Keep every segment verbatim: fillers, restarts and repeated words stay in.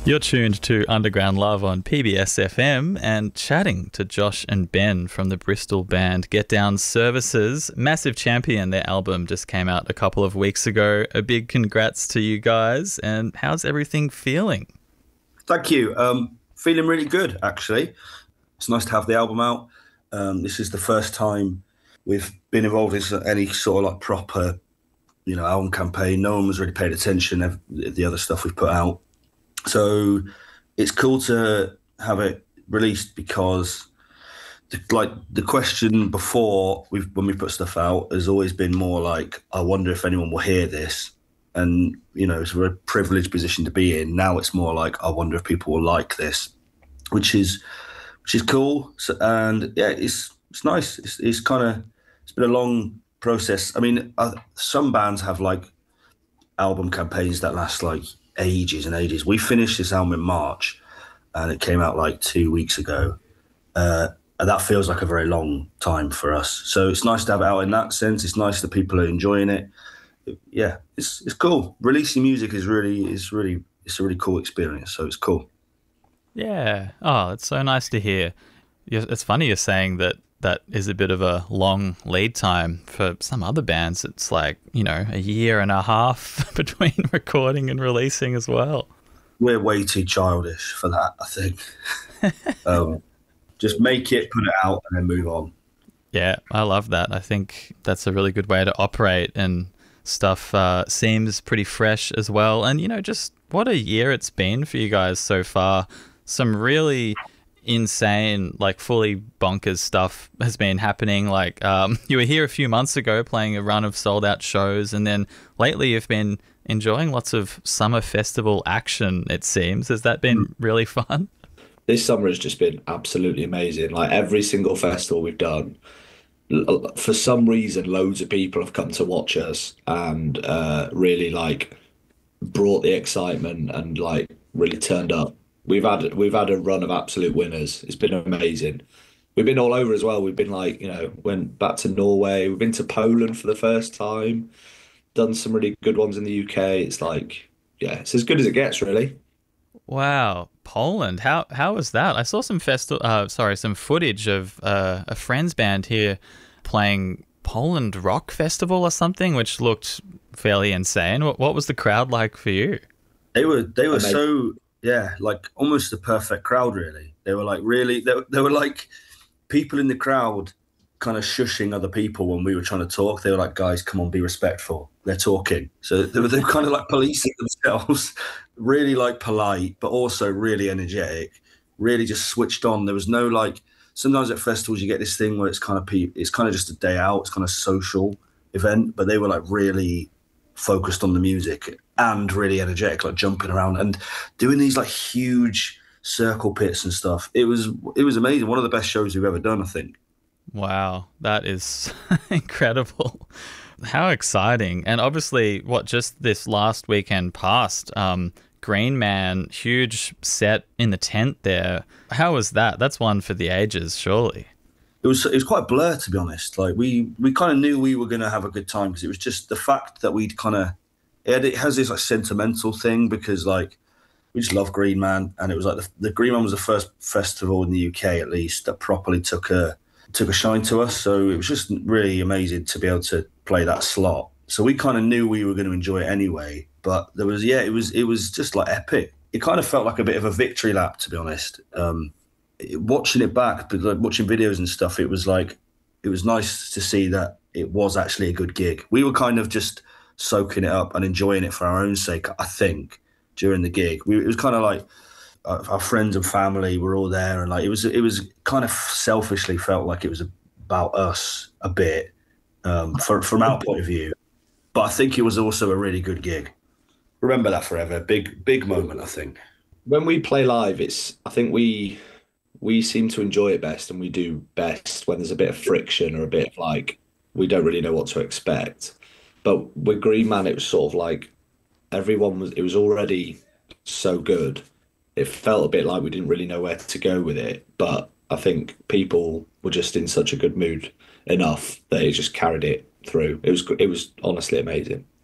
You're tuned to Underground Love on P B S F M and chatting to Josh and Ben from the Bristol band Get Down Services. Massive Champion, their album just came out a couple of weeks ago. A big congrats to you guys. And how's everything feeling? Thank you. Um, feeling really good, actually. It's nice to have the album out. Um, this is the first time we've been involved in any sort of like proper, you know, album campaign. No one was really paid attention to the other stuff we've put out. So it's cool to have it released because, the, like, the question before we've when we put stuff out has always been more like, I wonder if anyone will hear this, and you know, it's a very privileged position to be in. Now it's more like, I wonder if people will like this, which is which is cool. So, and yeah, it's it's nice. It's it's kind of it's been a long process. I mean, uh, some bands have like album campaigns that last like ages and ages. We finished this album in March and it came out like two weeks ago. Uh, and that feels like a very long time for us. So it's nice to have it out in that sense. It's nice that people are enjoying it. Yeah, it's it's cool. Releasing music is really, is really, it's a really cool experience. So it's cool. Yeah. Oh, it's so nice to hear. It's funny you're saying that that is a bit of a long lead time. For some other bands, it's like, you know, a year and a half between recording and releasing as well. We're way too childish for that, I think. um, just make it, put it out, and then move on. Yeah, I love that. I think that's a really good way to operate, and stuff uh, seems pretty fresh as well. And, you know, just what a year it's been for you guys so far. Some really insane, like fully bonkers stuff has been happening. Like um, you were here a few months ago playing a run of sold out shows, and then lately you've been enjoying lots of summer festival action, it seems. Has that been really fun? This summer has just been absolutely amazing. Like every single festival we've done, for some reason, loads of people have come to watch us and uh, really like brought the excitement and like really turned up. We've had we've had a run of absolute winners. It's been amazing. We've been all over as well. We've been like, you know, went back to Norway. We've been to Poland for the first time. Done some really good ones in the U K. It's like, yeah, it's as good as it gets, really. Wow, Poland. How how was that? I saw some festival. Uh, sorry, some footage of uh, a friend's band here playing Poland Rock Festival or something, which looked fairly insane. What what was the crowd like for you? They were they were so. Yeah, like almost the perfect crowd, really. They were like really, they, they were like people in the crowd kind of shushing other people when we were trying to talk. They were like, guys, come on, be respectful. They're talking. So they were, they were kind of like policing themselves, really like polite, but also really energetic, really just switched on. There was no like, sometimes at festivals you get this thing where it's kind of, pe- it's kind of just a day out. It's kind of social event, but they were like really focused on the music and really energetic, like jumping around and doing these like huge circle pits and stuff. It was it was amazing. One of the best shows we've ever done, I think. Wow, that is incredible. How exciting. And obviously, what, just this last weekend past, um, Green Man, huge set in the tent there. How was that? That's one for the ages, surely. It was it was quite blurred, to be honest. Like we we kind of knew we were going to have a good time because it was just the fact that we'd kind of it, it has this like sentimental thing because like we just love Green Man, and it was like the, the Green Man was the first festival in the U K at least that properly took a took a shine to us. So it was just really amazing to be able to play that slot. So we kind of knew we were going to enjoy it anyway. But there was yeah, it was it was just like epic. It kind of felt like a bit of a victory lap, to be honest. Um, watching it back, but like watching videos and stuff, it was like it was nice to see that it was actually a good gig. We were kind of just soaking it up and enjoying it for our own sake, I think, during the gig. We, it was kind of like uh, our friends and family were all there, and like it was it was kind of selfishly felt like it was about us a bit um, for, from our point of view. But I think it was also a really good gig. Remember that forever. Big big moment, I think. When we play live, it's I think we. we seem to enjoy it best, and we do best when there's a bit of friction or a bit of like we don't really know what to expect. But with Green Man, it was sort of like everyone was it was already so good. It felt a bit like we didn't really know where to go with it, but I think people were just in such a good mood enough that it just carried it through. It was it was honestly amazing.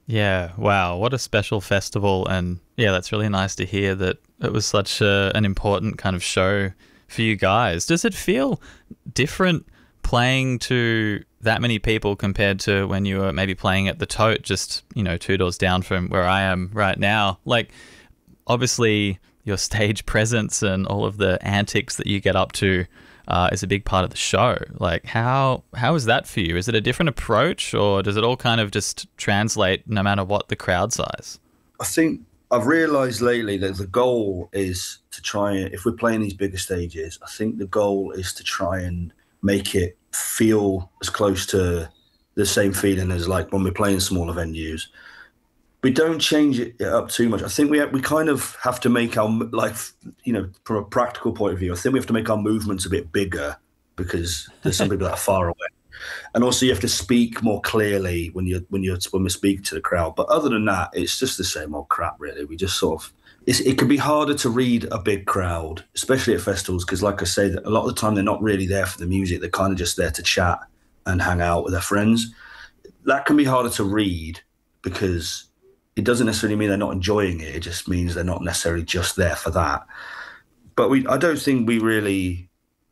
Yeah, wow, what a special festival. And yeah, that's really nice to hear that it was such a, an important kind of show for you guys. Does it feel different playing to that many people compared to when you were maybe playing at the Tote, just, you know, two doors down from where I am right now? Like, obviously, your stage presence and all of the antics that you get up to uh, is a big part of the show. Like, how how is that for you? Is it a different approach, or does it all kind of just translate no matter what the crowd size? I think I've realised lately that the goal is to try and, if we're playing these bigger stages, I think the goal is to try and make it feel as close to the same feeling as like when we're playing smaller venues. We don't change it up too much. I think we have, we kind of have to make our, like, you know, from a practical point of view, I think we have to make our movements a bit bigger because there's some people that are far away. And also you have to speak more clearly when you when you when we speak to the crowd. But other than that, it's just the same old crap, really. We just sort of, it's, it can be harder to read a big crowd, especially at festivals, because like I say, that a lot of the time they're not really there for the music. They're kind of just there to chat and hang out with their friends. That can be harder to read because it doesn't necessarily mean they're not enjoying it. It just means they're not necessarily just there for that. But we, I don't think we really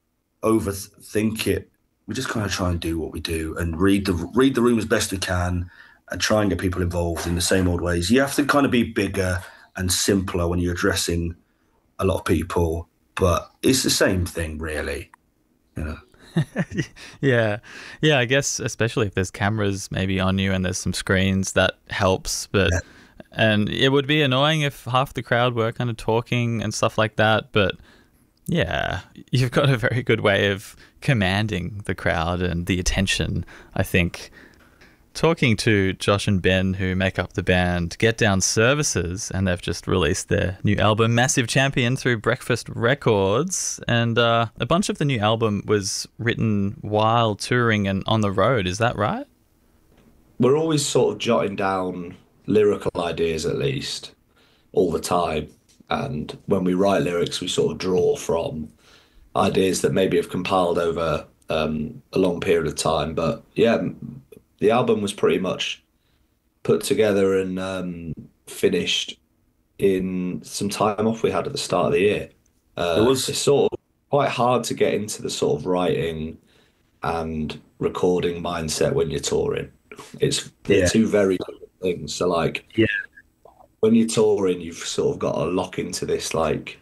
overthink it. We just kind of try and do what we do and read the read the room as best we can and try and get people involved in the same old ways. You have to kind of be bigger and simpler when you're addressing a lot of people, but it's the same thing, really. You know. yeah. Yeah, I guess especially if there's cameras maybe on you and there's some screens, that helps. But yeah. And it would be annoying if half the crowd were kind of talking and stuff like that. But yeah, you've got a very good way of commanding the crowd and the attention, I think. Talking to Josh and Ben, who make up the band Get Down Services, and they've just released their new album, Massive Champion, through Breakfast Records. And uh, a bunch of the new album was written while touring and on the road. Is that right? We're always sort of jotting down lyrical ideas, at least, all the time. And when we write lyrics, we sort of draw from ideas that maybe have compiled over um, a long period of time. But yeah, the album was pretty much put together and um, finished in some time off we had at the start of the year. Uh, it was it's sort of quite hard to get into the sort of writing and recording mindset when you're touring. It's they're yeah. two very different things. So like, yeah, when you're touring, you've sort of got to lock into this like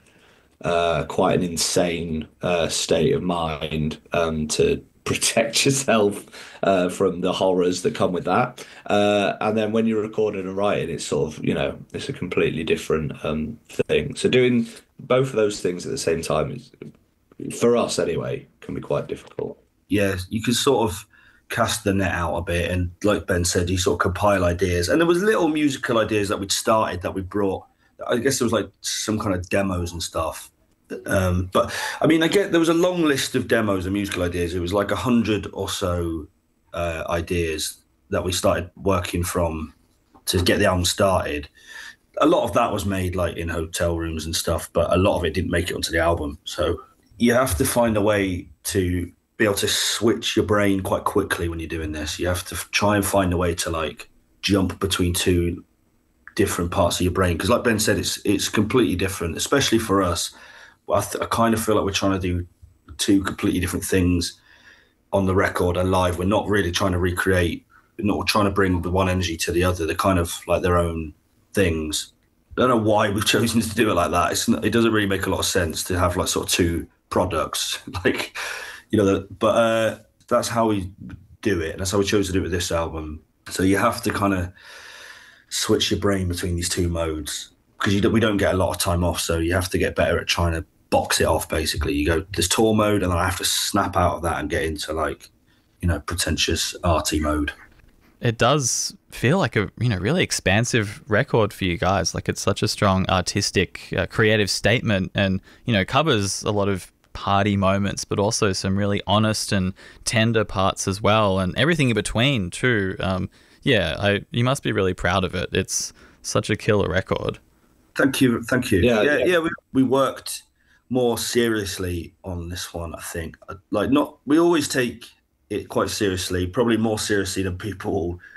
uh, quite an insane uh, state of mind um, to protect yourself uh, from the horrors that come with that. Uh, and then when you're recording and writing, it's sort of, you know, it's a completely different um, thing. So doing both of those things at the same time is, for us anyway, can be quite difficult. Yeah, you can sort of cast the net out a bit. And like Ben said, you sort of compile ideas. And there was little musical ideas that we'd started that we brought. I guess there was like some kind of demos and stuff. Um, but I mean, I get there was a long list of demos and musical ideas. It was like a hundred or so uh, ideas that we started working from to get the album started. A lot of that was made like in hotel rooms and stuff, but a lot of it didn't make it onto the album. So you have to find a way to be able to switch your brain quite quickly when you're doing this. You have to try and find a way to like jump between two different parts of your brain. Because like Ben said, it's it's completely different, especially for us. I, th- I kind of feel like we're trying to do two completely different things on the record and live. We're not really trying to recreate, we're not trying to bring the one energy to the other. They're kind of like their own things. I don't know why we've chosen to do it like that. It's not, it doesn't really make a lot of sense to have like sort of two products, like, you know, the, but uh, that's how we do it. And that's how we chose to do it with this album. So you have to kind of switch your brain between these two modes because you don't, we don't get a lot of time off. So you have to get better at trying to box it off. Basically, you go this tour mode, and then I have to snap out of that and get into like, you know, pretentious arty mode. It does feel like a, you know, really expansive record for you guys. Like it's such a strong artistic, uh, creative statement, and you know, covers a lot of party moments, but also some really honest and tender parts as well, and everything in between too. Um, yeah, I you must be really proud of it. It's such a killer record. Thank you, thank you. Yeah, yeah, yeah. yeah we, we worked more seriously on this one, I think. Like, not we always take it quite seriously, probably more seriously than people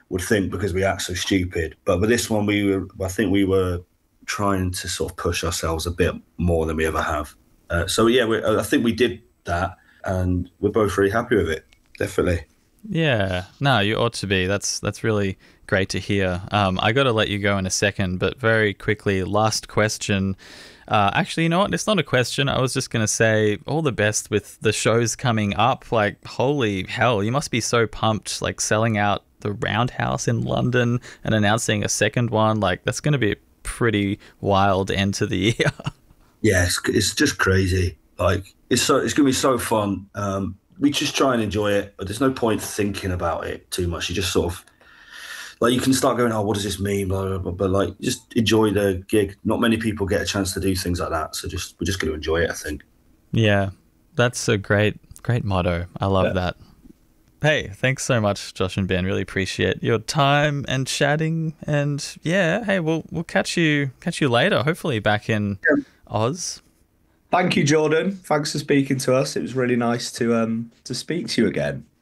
would think because we act so stupid. But with this one, we were, I think we were trying to sort of push ourselves a bit more than we ever have. Uh, so yeah, we, I think we did that, and we're both really happy with it. Definitely. Yeah, no, you ought to be. That's that's really great to hear. Um, I got to let you go in a second, but very quickly, last question. Uh, actually, you know what? It's not a question. I was just going to say all the best with the shows coming up. Like, holy hell, you must be so pumped, like selling out the Roundhouse in London and announcing a second one. Like, that's going to be a pretty wild end to the year. Yeah, it's, it's just crazy. Like, it's so it's going to be so fun. Um, we just try and enjoy it, but there's no point thinking about it too much. You just sort of, like, you can start going, oh, what does this mean? Blah, blah, blah, but like, just enjoy the gig. Not many people get a chance to do things like that. So just, we're just going to enjoy it, I think. Yeah, that's a great, great motto. I love yeah. that. Hey, thanks so much, Josh and Ben. Really appreciate your time and chatting. And yeah, hey, we'll, we'll catch you, catch you later. Hopefully back in yeah. Oz. Thank you, Jordan. Thanks for speaking to us. It was really nice to um to speak to you again.